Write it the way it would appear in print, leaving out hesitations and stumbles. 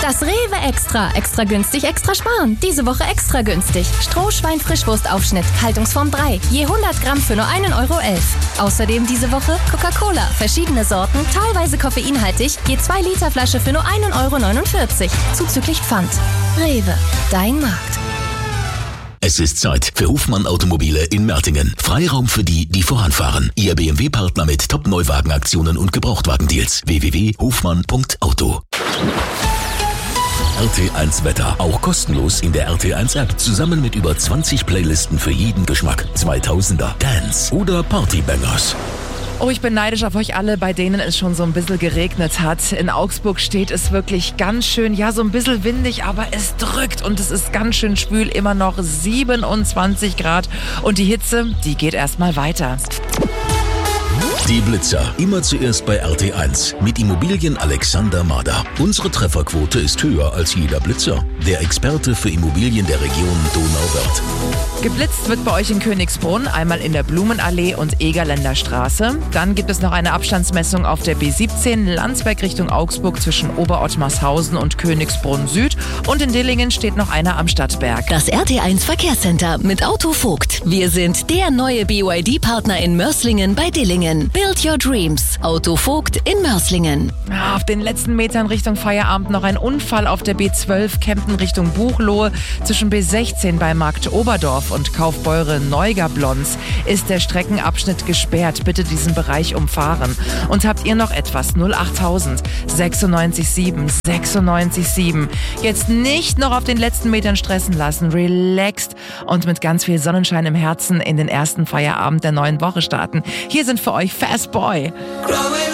Das Rewe Extra. Extra günstig, extra sparen. Diese Woche extra günstig. Strohschwein-Frischwurstaufschnitt, Haltungsform 3. Je 100 Gramm für nur 1,11 €. Außerdem diese Woche Coca-Cola. Verschiedene Sorten, teilweise koffeinhaltig. Je 2 Liter Flasche für nur 1,49 €. Zuzüglich Pfand. Rewe. Dein Markt. Es ist Zeit für Hofmann Automobile in Mertingen. Freiraum für die, die voranfahren. Ihr BMW-Partner mit Top-Neuwagenaktionen und Gebrauchtwagendeals. www.hofmann.auto. RT1 Wetter. Auch kostenlos in der RT1-App. Zusammen mit über 20 Playlisten für jeden Geschmack. 2000er, Dance oder Partybangers. Oh, ich bin neidisch auf euch alle, bei denen es schon so ein bisschen geregnet hat. In Augsburg steht es wirklich ganz schön, ja, so ein bisschen windig, aber es drückt und es ist ganz schön schwül, immer noch 27 Grad. Und die Hitze, die geht erstmal weiter. Die Blitzer. Immer zuerst bei RT1 mit Immobilien Alexander Mader. Unsere Trefferquote ist höher als jeder Blitzer. Der Experte für Immobilien der Region Donauwörth. Geblitzt wird bei euch in Königsbrunn, einmal in der Blumenallee und Egerländer Straße. Dann gibt es noch eine Abstandsmessung auf der B17 Landsberg Richtung Augsburg zwischen Oberottmarshausen und Königsbrunn Süd. Und in Dillingen steht noch einer am Stadtberg. Das RT1 Verkehrscenter mit Auto Vogt. Wir sind der neue BYD-Partner in Mörslingen bei Dillingen. Build your dreams. Auto Vogt in Mörslingen. Auf den letzten Metern Richtung Feierabend noch ein Unfall auf der B12 Kempten Richtung Buchloe. Zwischen B16 bei Markt Oberdorf und Kaufbeure Neugablons ist der Streckenabschnitt gesperrt. Bitte diesen Bereich umfahren. Und habt ihr noch etwas? 08000 96 7 96 7. Jetzt nicht noch auf den letzten Metern stressen lassen. Relaxed und mit ganz viel Sonnenschein im Herzen in den ersten Feierabend der neuen Woche starten. Hier sind für euch Fast Boy.